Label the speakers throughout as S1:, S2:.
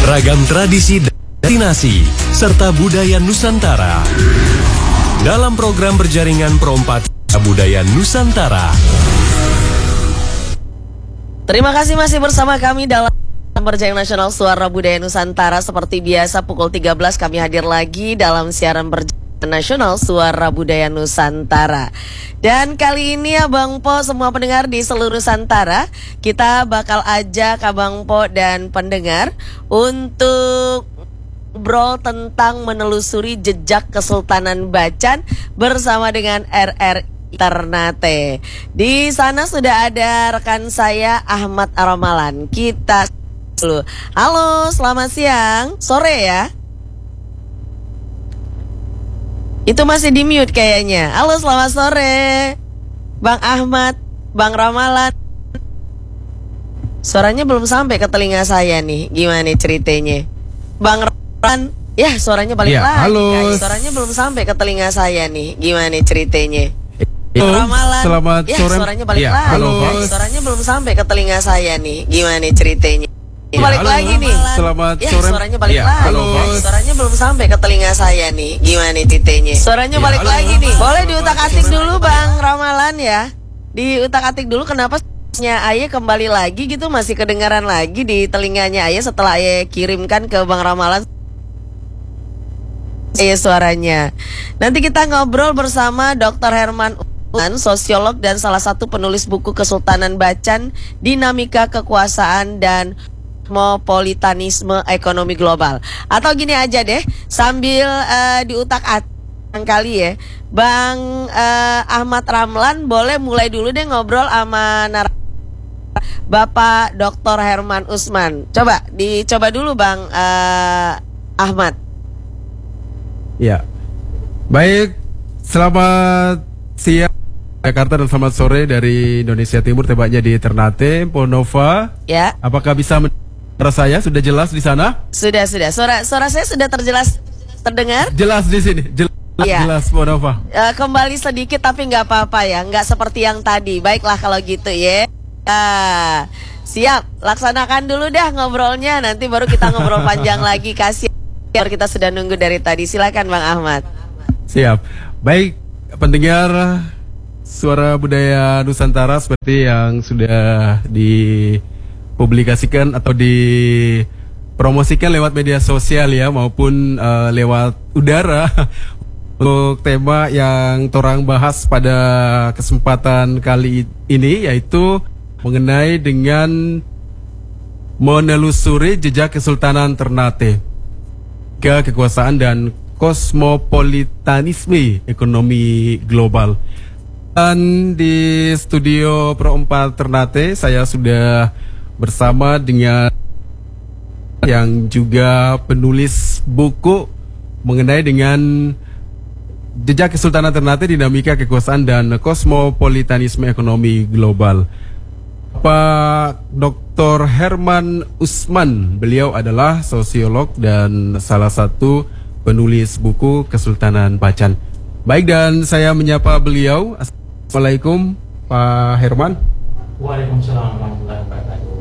S1: Ragam tradisi dan destinasi serta budaya Nusantara dalam program berjaringan Pro4 Budaya Nusantara.
S2: Terima kasih masih bersama kami dalam Berjaringan Nasional Suara Budaya Nusantara. Seperti biasa pukul 13 kami hadir lagi dalam siaran Berjaringan Nasional Suara Budaya Nusantara. Dan kali ini Abang Po, semua pendengar di seluruh Nusantara, kita bakal ajak Abang Po dan pendengar untuk ngobrol tentang menelusuri jejak Kesultanan Bacan bersama dengan RRI Ternate. Di sana sudah ada rekan saya Ahmad Ramalan. Kita dulu. Halo, selamat siang. Sore ya. Itu masih di mute kayaknya. Halo, selamat sore Bang Ahmad, Bang Ramalan. Suaranya belum sampai ke telinga saya nih. Gimana nih ceritanya? Bang Ramalan, ya suaranya balik lagi.
S3: Halo.
S2: Suaranya belum sampai ke telinga saya nih. Gimana nih ceritanya?
S3: Halo,
S2: Ramalan,
S3: selamat
S2: ya
S3: sore.
S2: suaranya balik
S3: Ya,
S2: lagi.
S3: halo.
S2: Suaranya belum sampai ke telinga saya nih. Gimana nih ceritanya? Balik
S3: halo.
S2: lagi nih.
S3: Selamat
S2: Ya,
S3: sore.
S2: suaranya balik
S3: Ya,
S2: lagi.
S3: halo.
S2: Suaranya belum sampai ke telinga saya nih. Gimana nih titenya? Suaranya
S3: Ya,
S2: balik
S3: halo.
S2: lagi nih. Boleh diutak-atik dulu Bang Ramalan ya. Diutak-atik dulu kenapa Ayah kembali lagi gitu, masih kedengaran lagi di telinganya Ayah setelah Ayah kirimkan ke Bang Ramalan suaranya. Nanti kita ngobrol bersama Dr. Herman Usman, sosiolog dan salah satu penulis buku Kesultanan Bacan, Dinamika Kekuasaan dan Kosmopolitanisme Ekonomi Global. Atau gini aja deh, sambil diutak-atik kali ya, Bang Ahmad Ramlan boleh mulai dulu deh ngobrol sama Bapak Dr. Herman Usman. Dicoba dulu Bang Ahmad.
S3: Ya, baik. Selamat siang Jakarta dan selamat sore dari Indonesia Timur, tepatnya di Ternate, Ponova.
S2: Ya.
S3: Apakah bisa mendengar saya? Sudah jelas di sana?
S2: Sudah. Suara saya sudah terdengar?
S3: Jelas di sini.
S2: Ya.
S3: Jelas Ponova.
S2: Kembali sedikit tapi nggak apa-apa ya, nggak seperti yang tadi. Baiklah kalau gitu ya. Siap, laksanakan dulu dah ngobrolnya. Nanti baru kita ngobrol panjang lagi. Kasih. Kita sudah nunggu dari tadi. Silakan Bang Ahmad.
S3: Siap. Baik, pendengar Suara Budaya Nusantara, seperti yang sudah dipublikasikan atau dipromosikan lewat media sosial ya, maupun lewat udara untuk tema yang torang bahas pada kesempatan kali ini, yaitu mengenai dengan menelusuri jejak Kesultanan Ternate, kekuasaan dan kosmopolitanisme ekonomi global. Dan di studio Pro4 Ternate saya sudah bersama dengan yang juga penulis buku mengenai dengan jejak Kesultanan Ternate, dinamika kekuasaan dan kosmopolitanisme ekonomi global. Pak Dr. Herman Usman, beliau adalah sosiolog dan salah satu penulis buku Kesultanan Bacan. Baik, dan saya menyapa beliau. Assalamualaikum Pak Herman.
S4: Waalaikumsalam warahmatullahi wabarakatuh.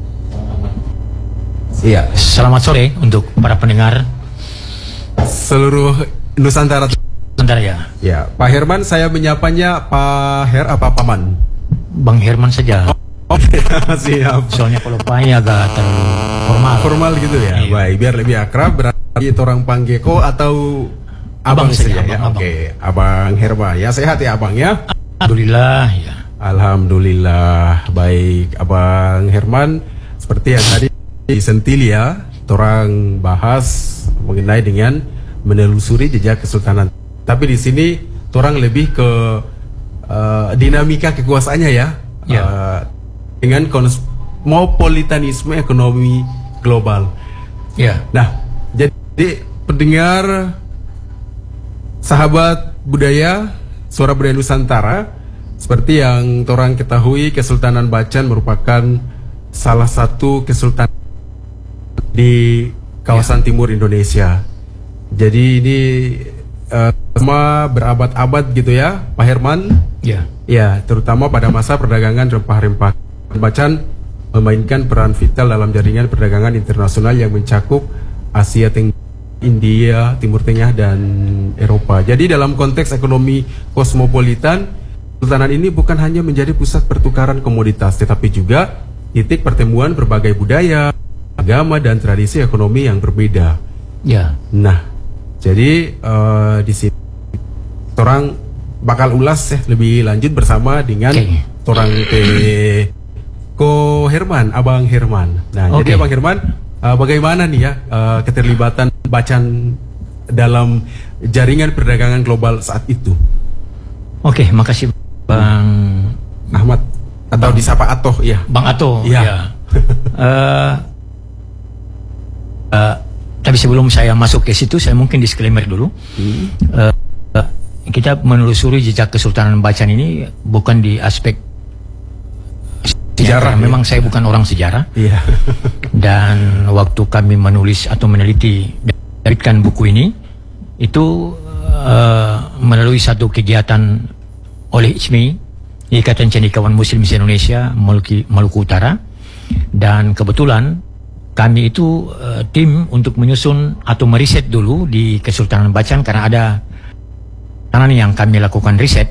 S3: Iya,
S4: Selamat sore untuk para pendengar
S3: seluruh Nusantara.
S4: sebentar ya.
S3: Ya, Pak Herman, saya menyapanya Pak Her apa Paman?
S4: Bang Herman saja.
S3: Oke, siap.
S4: Soalnya kalau Pak ini agak terlalu formal.
S3: Formal gitu ya.
S4: Iya.
S3: Baik, biar lebih akrab berarti orang panggeko atau Abang saja ya.
S4: Abang.
S3: Oke, Abang Herman. Ya, sehat ya Abang ya.
S4: Alhamdulillah ya.
S3: Alhamdulillah. Baik, Abang Herman, seperti yang tadi disentil ya, orang bahas mengenai dengan menelusuri jejak Kesultanan. Tapi di sini orang lebih ke dinamika kekuasaannya ya.
S4: Ya.
S3: Dengan kosmopolitanisme ekonomi global.
S4: Ya.
S3: Nah, jadi pendengar sahabat budaya Suara Budaya Nusantara, seperti yang orang ketahui, Kesultanan Bacan merupakan salah satu kesultanan di kawasan timur Indonesia. Jadi ini semua berabad-abad gitu ya, Pak Herman.
S4: Ya.
S3: Ya, terutama pada masa perdagangan rempah-rempah. Bacan memainkan peran vital dalam jaringan perdagangan internasional yang mencakup Asia Tenggara, India, Timur Tengah, dan Eropa. Jadi dalam konteks ekonomi kosmopolitan, Kesultanan ini bukan hanya menjadi pusat pertukaran komoditas, tetapi juga titik pertemuan berbagai budaya, agama, dan tradisi ekonomi yang berbeda.
S4: Ya.
S3: Nah, jadi di sini orang bakal ulas lebih lanjut bersama dengan orang Ko Herman, Abang Herman. Nah, jadi Abang Herman, bagaimana nih ya keterlibatan Bacan dalam jaringan perdagangan global saat itu?
S4: Oke, makasih Bang
S3: Ahmad atau disapa Atoh ya.
S4: Bang Atoh.
S3: Ya.
S4: Ya. Tapi sebelum saya masuk ke situ, saya mungkin disclaimer dulu. Kita menelusuri jejak Kesultanan Bacan ini bukan di aspek sejarah. Memang saya bukan orang sejarah.
S3: Iya.
S4: Dan waktu kami menulis atau meneliti dan buku ini, itu melalui satu kegiatan oleh ICMI, Ikatan Cendekiawan Muslim Indonesia Maluku Utara, dan kebetulan kami itu tim untuk menyusun atau meriset dulu di Kesultanan Bacan, karena ada tanah yang kami lakukan riset.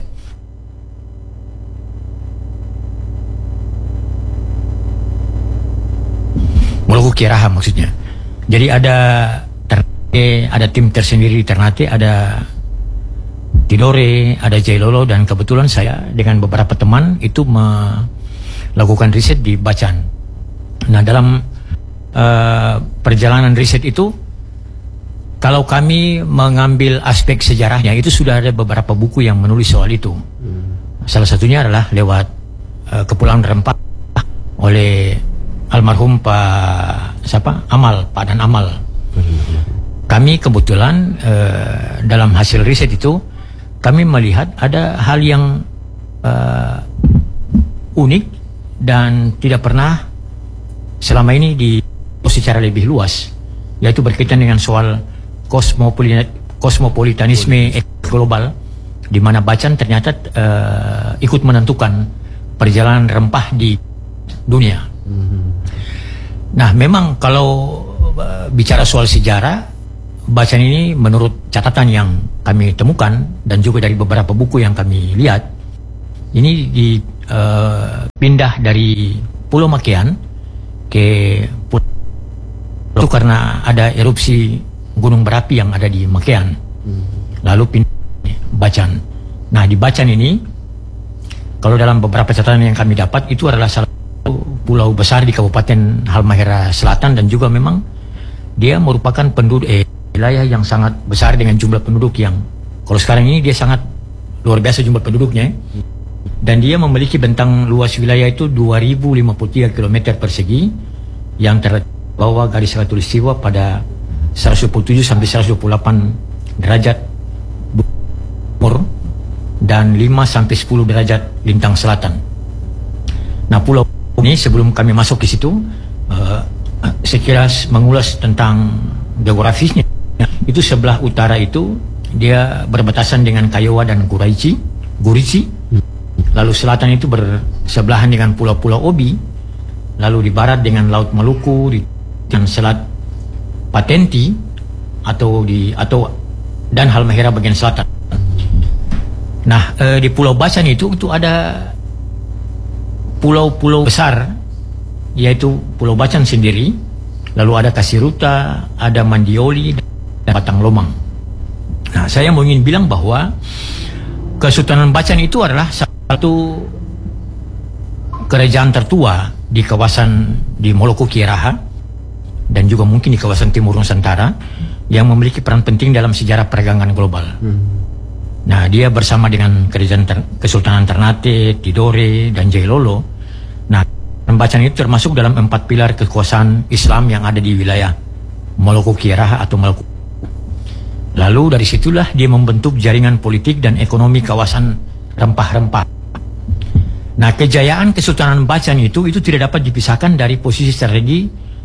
S4: Maluku Kiaraha maksudnya. Jadi ada tim tersendiri di Ternate, ada Tidore, ada Jailolo, dan kebetulan saya dengan beberapa teman itu melakukan riset di Bacan. Nah, dalam perjalanan riset itu, kalau kami mengambil aspek sejarahnya, itu sudah ada beberapa buku yang menulis soal itu. Salah satunya adalah lewat Kepulauan Rempah oleh almarhum Pak Dan Amal. Kami kebetulan dalam hasil riset itu kami melihat ada hal yang unik dan tidak pernah selama ini secara lebih luas, yaitu berkaitan dengan soal kosmopolitanisme global, di mana Bacan ternyata ikut menentukan perjalanan rempah di dunia. Nah, memang kalau bicara soal sejarah, Bacan ini menurut catatan yang kami temukan dan juga dari beberapa buku yang kami lihat, ini dipindah dari Pulau Makian ke Pulau itu karena ada erupsi gunung berapi yang ada di Makian, lalu pindah Bacan. Nah, di Bacan ini, kalau dalam beberapa catatan yang kami dapat, itu adalah salah satu pulau besar di Kabupaten Halmahera Selatan, dan juga memang dia merupakan wilayah yang sangat besar dengan jumlah penduduk yang kalau sekarang ini dia sangat luar biasa jumlah penduduknya, dan dia memiliki bentang luas wilayah itu 2053 km persegi yang terletak bawah garis khatulistiwa pada 127 sampai 128 derajat timur dan 5 sampai 10 derajat lintang selatan. Nah, pulau ini sebelum kami masuk ke situ, sekilas mengulas tentang geografisnya. Itu sebelah utara itu dia berbatasan dengan Kiowa dan Gurici. Lalu selatan itu bersebelahan dengan pulau-pulau Obi. Lalu di barat dengan Laut Maluku, dan Selat Patenti dan Halmahera bagian selatan. Nah, di Pulau Bacan itu ada pulau-pulau besar, yaitu Pulau Bacan sendiri, lalu ada Kasiruta, ada Mandioli, dan Batang Lomang. Nah, saya mau ingin bilang bahwa Kesultanan Bacan itu adalah satu kerajaan tertua di kawasan di Maluku Kiaraha dan juga mungkin di kawasan Timur Nusantara yang memiliki peran penting dalam sejarah perdagangan global. Nah, dia bersama dengan kerajaan Kesultanan Ternate, Tidore, dan Jailolo. Nah, Bacan itu termasuk dalam 4 pilar kekuasaan Islam yang ada di wilayah Maluku Kiaraha atau Maluku. Lalu dari situlah dia membentuk jaringan politik dan ekonomi kawasan rempah-rempah. Nah, kejayaan Kesultanan Bacan itu tidak dapat dipisahkan dari posisi strategi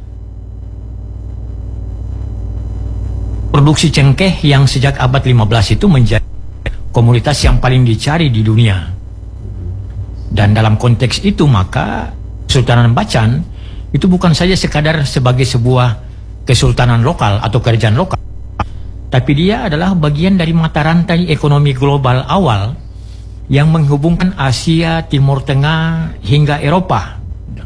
S4: produksi cengkeh yang sejak abad 15 itu menjadi komoditas yang paling dicari di dunia. Dan dalam konteks itu maka Kesultanan Bacan itu bukan saja sekadar sebagai sebuah kesultanan lokal atau kerajaan lokal, tapi dia adalah bagian dari mata rantai ekonomi global awal yang menghubungkan Asia, Timur Tengah hingga Eropa.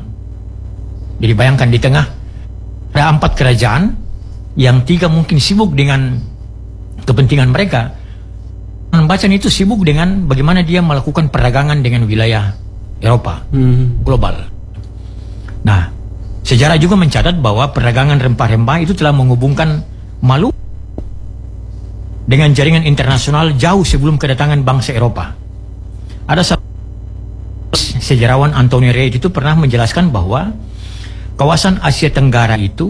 S4: Jadi bayangkan di tengah ada 4 kerajaan yang 3 mungkin sibuk dengan kepentingan mereka. Bacan itu sibuk dengan bagaimana dia melakukan perdagangan dengan wilayah Eropa global. Nah, sejarah juga mencatat bahwa perdagangan rempah-rempah itu telah menghubungkan Maluku dengan jaringan internasional jauh sebelum kedatangan bangsa Eropa. Ada sejarawan Anthony Reid itu pernah menjelaskan bahwa kawasan Asia Tenggara itu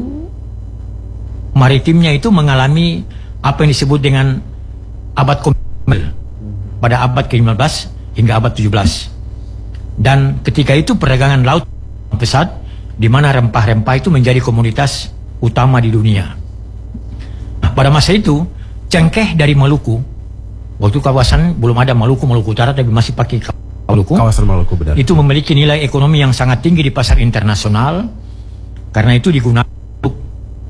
S4: maritimnya itu mengalami apa yang disebut dengan abad kolonial pada abad ke-15 hingga abad 17. Dan ketika itu perdagangan laut pesat di mana rempah-rempah itu menjadi komoditas utama di dunia. Nah, pada masa itu cengkeh dari Maluku, waktu kawasan belum ada Maluku Utara tapi masih pakai Maluku.
S3: Kawasan Maluku, benar.
S4: Itu memiliki nilai ekonomi yang sangat tinggi di pasar internasional karena itu digunakan untuk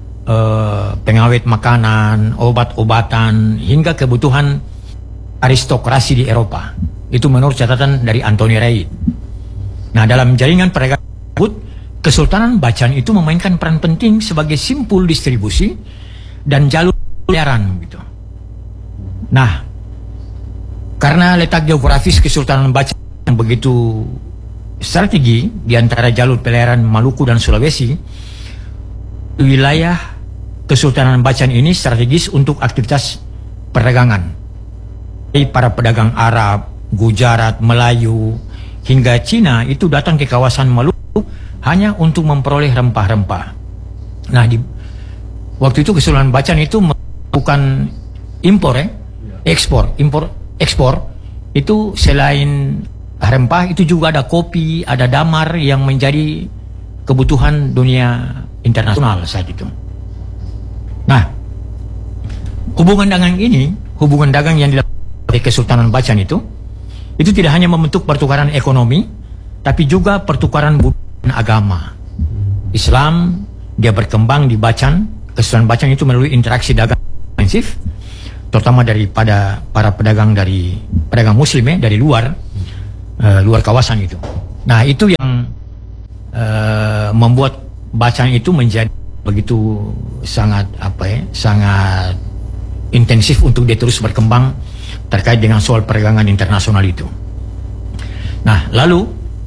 S4: pengawet makanan, obat-obatan hingga kebutuhan aristokrasi di Eropa. Itu menurut catatan dari Anthony Reid. Nah, dalam jaringan perdagangan tersebut, Kesultanan Bacan itu memainkan peran penting sebagai simpul distribusi dan jalur pelayaran gitu. Nah, karena letak geografis Kesultanan Bacan yang begitu strategi di antara jalur pelayaran Maluku dan Sulawesi, wilayah Kesultanan Bacan ini strategis untuk aktivitas perdagangan. Para pedagang Arab, Gujarat, Melayu, hingga Cina itu datang ke kawasan Maluku hanya untuk memperoleh rempah-rempah. Nah, di waktu itu Kesultanan Bacan itu melakukan ekspor itu selain rempah itu juga ada kopi, ada damar yang menjadi kebutuhan dunia internasional saat itu. Nah, hubungan dagang yang dilakukan oleh Kesultanan Bacan itu tidak hanya membentuk pertukaran ekonomi, tapi juga pertukaran budaya dan agama. Islam dia berkembang di Bacan. Kesultanan Bacan itu melalui interaksi dagang intensif, terutama daripada para pedagang Muslim dari luar kawasan itu. Nah, itu yang membuat Bacan itu menjadi begitu sangat intensif untuk dia terus berkembang terkait dengan soal perdagangan internasional itu. Nah, lalu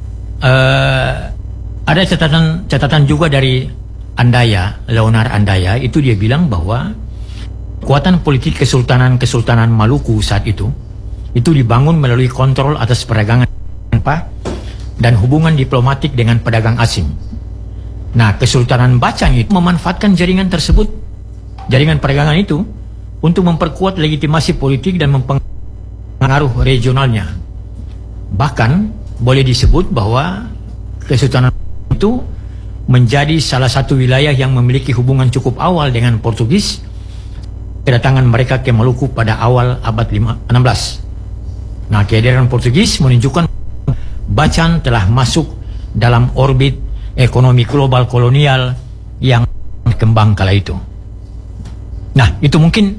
S4: ada catatan juga dari Leonard Andaya, itu dia bilang bahwa kekuatan politik Kesultanan Maluku saat itu dibangun melalui kontrol atas perdagangan dan hubungan diplomatik dengan pedagang asing. Nah, Kesultanan Bacan itu memanfaatkan jaringan perdagangan itu untuk memperkuat legitimasi politik dan mempengaruhi regionalnya. Bahkan boleh disebut bahwa Kesultanan itu menjadi salah satu wilayah yang memiliki hubungan cukup awal dengan Portugis. Kedatangan mereka ke Maluku pada awal abad 16. Nah, kehadiran Portugis menunjukkan Bacan telah masuk dalam orbit ekonomi global kolonial yang berkembang kala itu. Nah, itu mungkin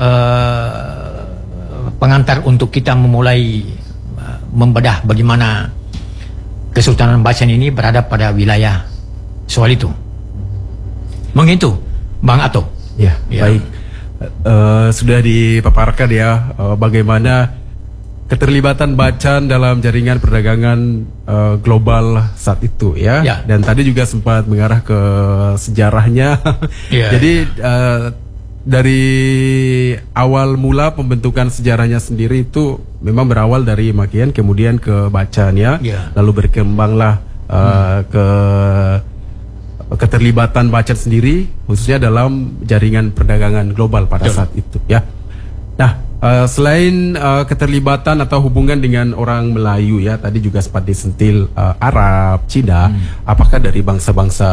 S4: pengantar untuk kita memulai membedah bagaimana Kesultanan Bacan ini berada pada wilayah soal itu. Mungkin itu, Bang Ato.
S3: Ya, baik. Sudah dipaparkan ya bagaimana keterlibatan Bacan dalam jaringan perdagangan global saat itu ya. Dan tadi juga sempat mengarah ke sejarahnya. Jadi dari awal mula pembentukan sejarahnya sendiri itu memang berawal dari Makian kemudian ke Bacan ya. Lalu berkembanglah ke keterlibatan Bacan sendiri khususnya dalam jaringan perdagangan global pada saat itu ya. Nah, selain keterlibatan atau hubungan dengan orang Melayu ya, tadi juga sempat disentil Arab, Cina, apakah dari bangsa-bangsa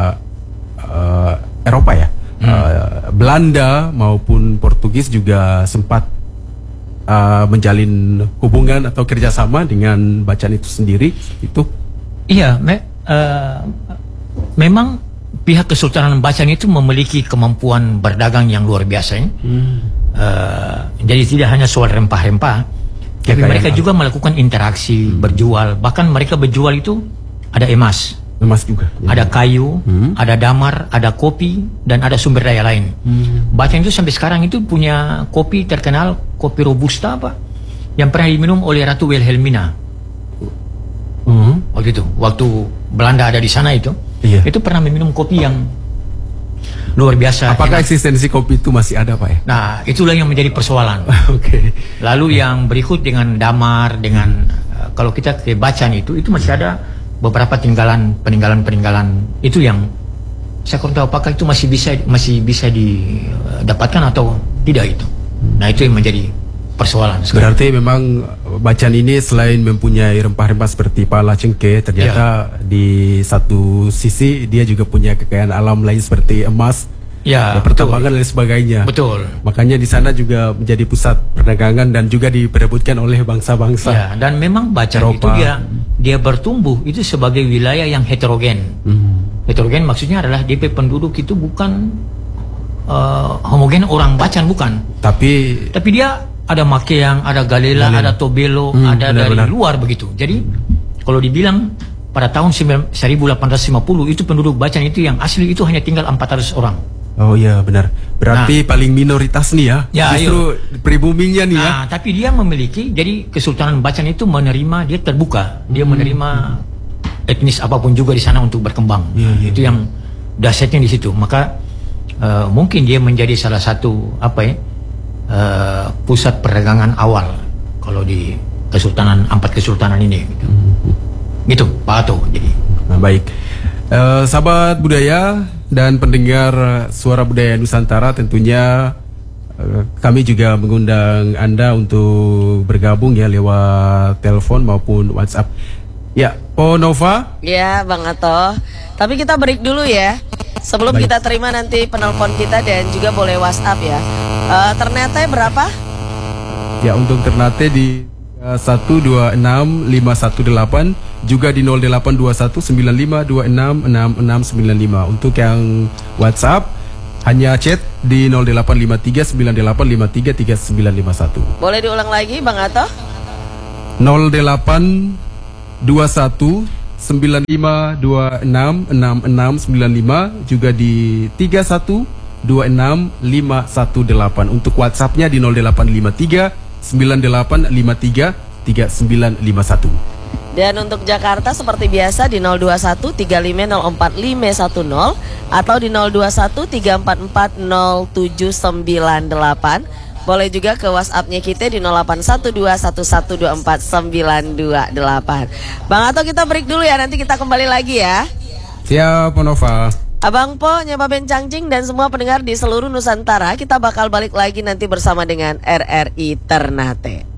S3: Eropa ya? Belanda maupun Portugis juga sempat menjalin hubungan atau kerjasama dengan Bacan itu sendiri itu?
S4: Iya, memang pihak Kesultanan Bacan itu memiliki kemampuan berdagang yang luar biasa ya. Jadi tidak hanya soal rempah-rempah, tapi mereka juga melakukan interaksi, berjual. Bahkan mereka berjual itu ada emas
S3: juga,
S4: ada kayu, ada damar, ada kopi, dan ada sumber daya lain. Bacan itu sampai sekarang itu punya kopi terkenal, kopi robusta apa, yang pernah diminum oleh Ratu Wilhelmina. Waktu Belanda ada di sana itu pernah meminum kopi yang luar biasa.
S3: Apakah eksistensi kopi itu masih ada, Pak ya?
S4: Nah, itulah yang menjadi persoalan. Lalu yang berikut dengan damar, dengan kalau kita ke Bacan itu masih ada beberapa peninggalan itu yang saya kurang tahu apakah itu masih bisa didapatkan atau tidak itu. Nah, itu yang menjadi persoalan.
S3: Berarti memang Bacan ini selain mempunyai rempah-rempah seperti pala cengkeh, ternyata di satu sisi dia juga punya kekayaan alam lain seperti emas, pertambangan dan sebagainya.
S4: Betul.
S3: Makanya di sana juga menjadi pusat perdagangan dan juga diperebutkan oleh bangsa-bangsa.
S4: Ya, dan memang Bacan itu dia bertumbuh itu sebagai wilayah yang heterogen. Heterogen maksudnya adalah DP penduduk itu bukan homogen orang Bacan, bukan. Tapi dia ada Makeang, ada Galela, ada Tobelo, ada dari luar begitu. Jadi kalau dibilang pada tahun 1850 itu penduduk Bacan itu yang asli itu hanya tinggal 400 orang.
S3: Oh iya benar. Berarti paling minoritas nih ya. Justru pribuminya nih ya.
S4: Tapi dia memiliki, jadi Kesultanan Bacan itu menerima, dia terbuka, dia menerima etnis apapun juga di sana untuk berkembang. Itu yang dasarnya di situ. Maka mungkin dia menjadi salah satu pusat perdagangan awal kalau di empat kesultanan ini gitu Pak Ato. Jadi
S3: baik, sahabat budaya dan pendengar Suara Budaya Nusantara, tentunya kami juga mengundang Anda untuk bergabung ya lewat telepon maupun WhatsApp. Ya, Po Nova.
S2: Ya, Bang Ato. Tapi kita break dulu ya. Sebelum kita terima nanti penelpon kita dan juga boleh WhatsApp ya. Ternate berapa?
S3: Ya, untuk Ternate di 126518, juga di 082195266695. Untuk yang WhatsApp hanya chat di 085398533951.
S2: Boleh diulang lagi Bang Ato?
S3: 082195266695, juga di 31265118. Untuk WhatsAppnya di 085398533951.
S2: Dan untuk Jakarta seperti biasa di 0213504510 atau di 0213440798. Boleh juga ke WhatsAppnya kita di 081211249928. Bang Ato, kita break dulu ya, nanti kita kembali lagi ya.
S3: Siap, Nova.
S2: Abang Po, Nyoba Bencangcing dan semua pendengar di seluruh Nusantara, kita bakal balik lagi nanti bersama dengan RRI Ternate.